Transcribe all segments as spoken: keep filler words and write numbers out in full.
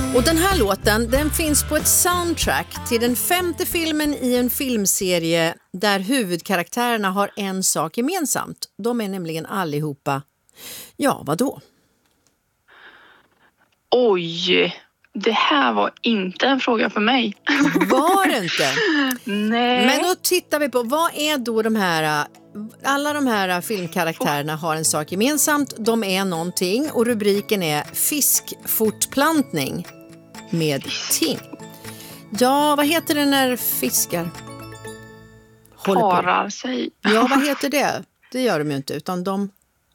Och den här låten, den finns på ett soundtrack till den femte filmen i en filmserie där huvudkaraktärerna har en sak gemensamt. De är nämligen allihopa, ja vadå? Oj, det här var inte en fråga för mig. Var det inte? Nej. Men då tittar vi på, vad är då de här, alla de här filmkaraktärerna har en sak gemensamt, de är någonting och rubriken är fiskfortplantning med ting. Ja, vad heter det när fiskar håller på? Parar sig. Ja, vad heter det? Det gör de ju inte, utan de...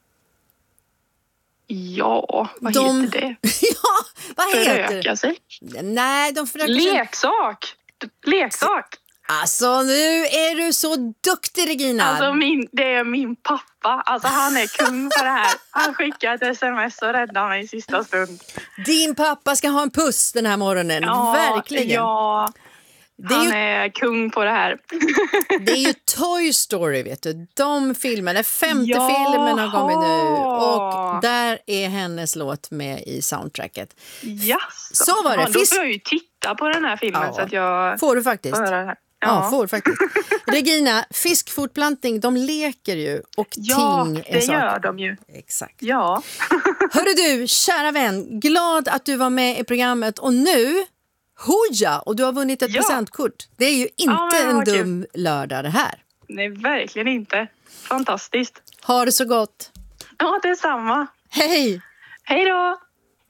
Ja, vad de... heter det? ja, vad heter Föröka det? sig. Nej, de förökar sig... Leksak. Leksak. Alltså, nu är du så duktig, Regina. Alltså, min, det är min pappa. Alltså, han är kung för det här. Han skickar ett sms och räddar mig i sista stund. Din pappa ska ha en puss den här morgonen. Ja, verkligen. Ja, det är han ju, är kung på det här. det är ju Toy Story, vet du. De filmerna, femte Jaha. filmen har kommit nu. Och där är hennes låt med i soundtracket. Yes. Så var det. Ja, då Fisk... får jag ju titta på den här filmen Ja, så att jag får du faktiskt. får höra det här. Ja, Ja, får faktiskt. Regina, fiskfortplantning, de leker ju och ja ting är det saker. gör de ju. Exakt. Ja. Hörru du, kära vän, glad att du var med i programmet och nu, hoja, och du har vunnit ett Ja. presentkort. Det är ju inte Ja, men en vad kul. dum lördag det här. Nej, verkligen inte. Fantastiskt. Ha det så gott. Ja, det är samma. Hej! Hej då!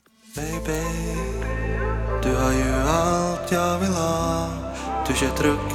Baby, du har ju allt jag vill ha. Du kör truck